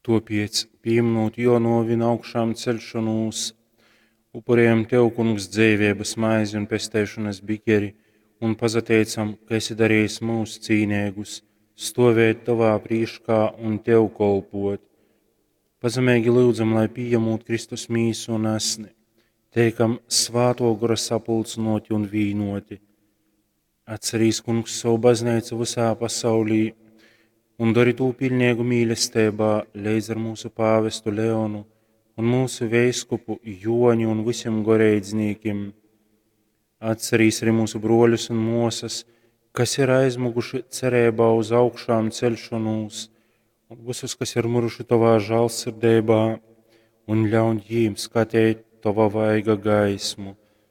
Topiec, pieminot Jonova augšām celšanos, upurējam Tev, Kungs, dzīvības maizi un pestēšanas bikeri, un pazateicam, ka esi darījis mūs cīnīgus, stovēt Tavā priekšā un Tev kolpot. Pazemīgi lūdzam, lai pieņemot Kristus mīsu un asni, teikam svāto gara sapulcinoti un vīnoti. Atcerīs, Kungs, savu baznīcu visā pasaulī un dari to pilnīgu mīlestībā līdz ar mūsu pāvestu Leonu un mūsu veiskupu Joņu un visiem goreidzniekiem. Atcerīs arī mūsu broļus un mosas, kas ir aizmuguši cerībā uz augšām celšanos, un visus, kas ir muruši Tavā žēlsirdībā, un ļauj viņiem skatīt Tava vaiga gaismu.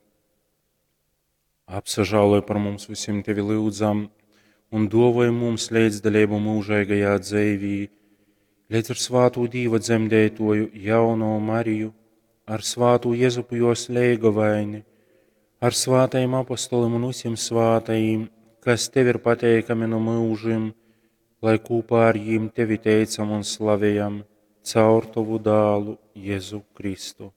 Apsažāloj par mums visiem Tevi lūdzam, un dāvāj mums līdzdalību mūžīgajā dzīvī, līdz ar svāto Dieva dzemdētoju jauno Mariju, ar svāto Jēzupu jos leigovaini, ar svātajiem apostoliem un visiem svātajiem, kas Tev ir pateikami no mūžiem, lai kopā ar viņiem Tevi teicam un slavējam caur Tavu dēlu Jēzu Kristu.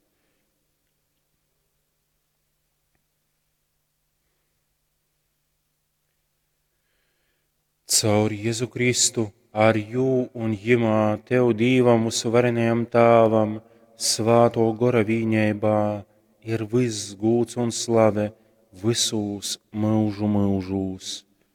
Caur Jēzu Kristu, ar jū un jimā Tev Dīvam mūsu varenajam Tāvam, svāto gora vīņēbā, ir viss gūts un slave visos mūžu mūžūs.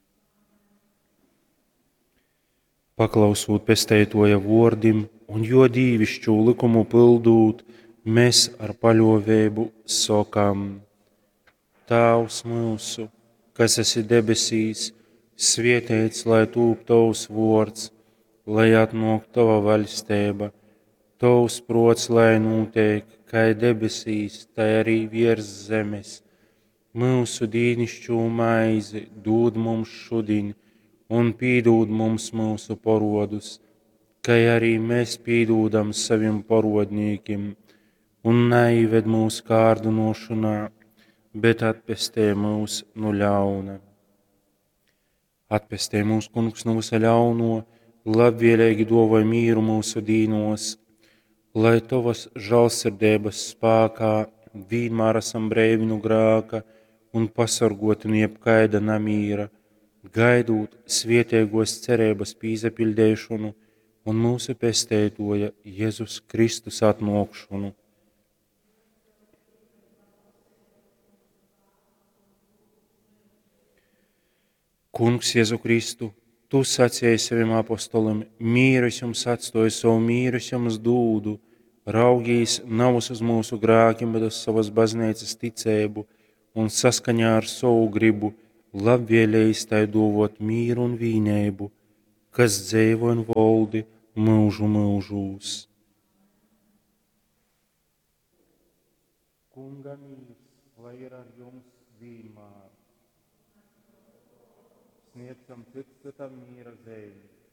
Paklausot pestētoja vārdim un jo dīvišķu likumu pildūt, mēs ar paļāvību sakām: Tēvs mūsu, kas esi debesīs, svētīts lai tūp Tavs vārds, lai atnāk Tava valstība, Tavs prāts lai notiek, kā debesīs, tā arī virs zemes. Mūsu dienascho maizi dod mums šodien, un piedod mums mūsu parodus, kā arī mēs piedodam saviem parodniekiem, un neieved mūsu kārdinošanā, bet atpestī mūs no ļauna. Atpestī mūs, Kungs, no visa ļauno, labvēlīgi dāvāj mieru mūsu dīnos, lai Tavas žēlsirdības spēkā vienmēr esam brīvi no grēka un pasargoti no jebkaida namīra, gaidot svētīgos cerības piepildīšanu un mūsu pestētoja Jēzus Kristus atnākšanu. Kungs, Jēzu Kristu, Tu sacīji saviem apostolim: mīrus jums atstāju, savu mīrus jums dūdu, raugīs nav uz mūsu grēkiem, bet uz savas baznīcas ticību, un saskaņā ar savu gribu labvēlējis tai dāvāt mīru un vienību, kas dzīvo un valdi mūžu mūžūs. Kunga mīrs, lai ir ar jums vienmēr. Sniedzam citam mīra zēļu.